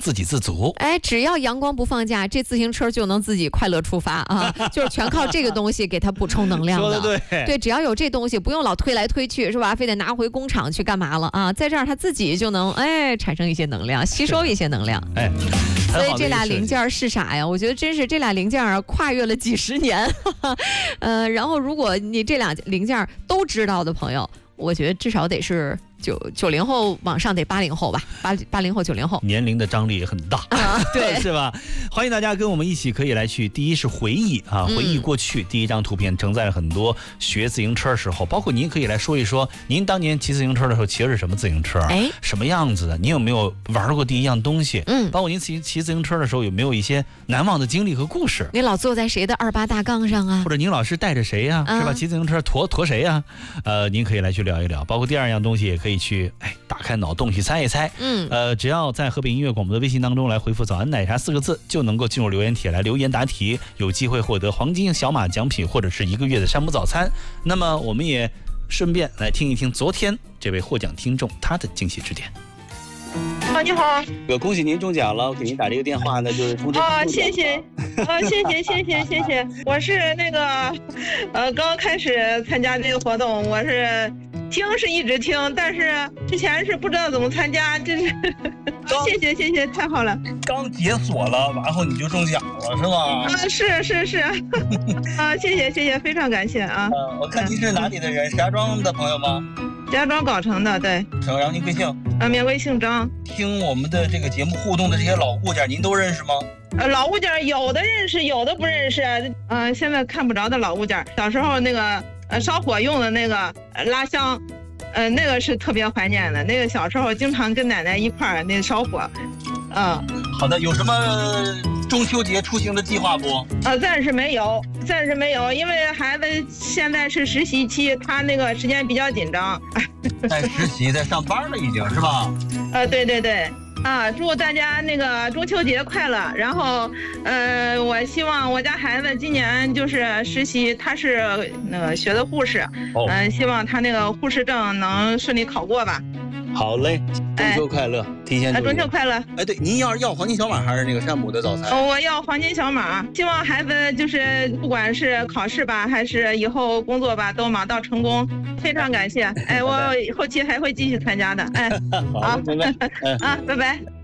自给自足。 哎，只要阳光不放假，这自行车就能自己快乐出发啊，就是全靠这个东西给它补充能量的。 说的对， 对，只要有这东西，不用老推来推去，是吧？非得拿回工厂去干嘛了啊？在这儿它自己就能产生一些能量，吸收一些能量。 哎， 所以这俩零件是啥呀？我觉得真是这俩零件跨越了几十年，然后如果你这俩零件都知道的朋友，我觉得至少得是90后往上，得80后吧，80后90后， 年龄的张力也很大啊， 对， 是吧？欢迎大家跟我们一起可以来去，第一是回忆啊，回忆过去。第一张图片承载了很多学自行车的时候，包括您可以来说一说，您当年骑自行车的时候骑的是什么自行车？什么样子的？您有没有玩过第一样东西？包括您骑自行车的时候有没有一些难忘的经历和故事？ 你老坐在谁的28大杠上啊？ 或者您老是带着谁呀？是吧？骑自行车驮谁呀？您可以来去聊一聊。包括第二样东西也可以去打开脑洞去猜一猜。只要在河北音乐广播的微信当中来回复早安奶茶4个字，就能够进入留言帖来留言答题，有机会获得黄金小马奖品或者是1个月的山姆早餐。那么我们也顺便来听一听昨天这位获奖听众他的惊喜指点。 你好， 恭喜您中奖了，我给您打这个电话呢，就是通知。 谢谢，谢谢。我是那个刚开始参加这个活动，我是听是一直听，但是之前是不知道怎么参加，真是谢谢，太好了。 刚解锁了，然后你就中奖了是吧？ 是谢谢，非常感谢啊。 我看您是哪里的人？石家庄的朋友吗？ 石家庄藁城的，对。 然后您贵姓？ 免贵姓张。 听我们的这个节目互动的这些老物件，您都认识吗？ 老物件有的认识，有的不认识。现在看不着的老物件，小时候那个烧火用的那个拉香，那个是特别怀念的。那个小时候经常跟奶奶一块儿那烧火。 好的，有什么中秋节出行的计划不？ 暂时没有，因为孩子现在是实习期，他那个时间比较紧张。 在实习，在上班了已经是吧？ 对。祝大家那个中秋节快乐。然后，我希望我家孩子今年就是实习，他是那个学的护士，希望他那个护士证能顺利考过吧。 好嘞，中秋快乐，提前祝中秋快乐。 对，您要黄金小马还是那个山姆的早餐？ 我要黄金小马，希望孩子就是不管是考试吧，还是以后工作吧，都马到成功。非常感谢，我后期还会继续参加的。 好，拜拜。 拜拜。